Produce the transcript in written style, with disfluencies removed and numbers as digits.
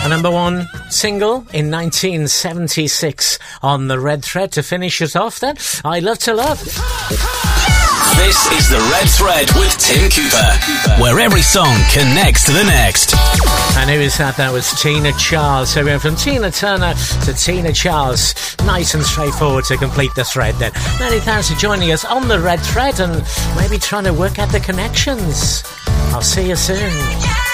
number one single in 1976 on the Red Thread. To finish us off then, I Love to Love. This is the Red Thread with Tim Cooper, where every song connects to the next. And who is that? That was Tina Charles. So we went from Tina Turner to Tina Charles. Nice and straightforward to complete the thread then. Many thanks for joining us on the Red Thread and maybe trying to work out the connections. I'll see you soon.